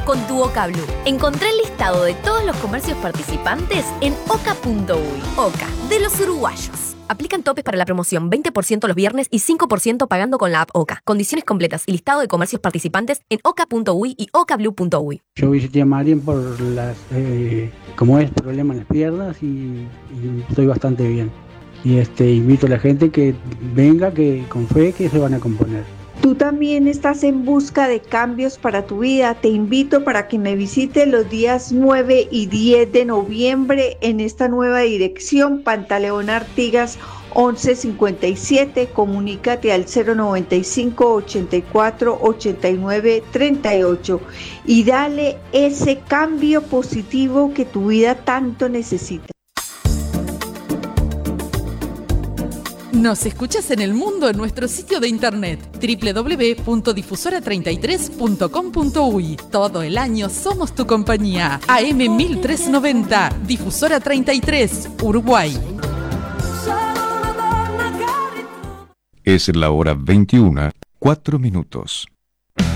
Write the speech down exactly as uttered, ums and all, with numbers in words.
con tu Oca Blue. Encontrá el listado de todos los comercios participantes en oca punto uy. Oca, de los uruguayos. Aplican topes para la promoción, veinte por ciento los viernes y cinco por ciento pagando con la app Oca. Condiciones completas y listado de comercios participantes en oca punto uy y oca blue punto uy. Yo visité a Marian por las, eh, como es, problema en las piernas y, y estoy bastante bien. Y este invito a la gente que venga, que con fe que se van a componer. Tú también estás en busca de cambios para tu vida. Te invito para que me visites los días nueve y diez de noviembre en esta nueva dirección, Pantaleón Artigas once cincuenta y siete. Comunícate al cero noventa y cinco, ochenta y cuatro, ochenta y nueve, treinta y ocho y dale ese cambio positivo que tu vida tanto necesita. Nos escuchas en el mundo en nuestro sitio de internet doble u doble u doble u punto difusora treinta y tres punto com punto uy. Todo el año somos tu compañía. A M mil trescientos noventa, Difusora treinta y tres, Uruguay. Es la hora veintiuna, cuatro minutos.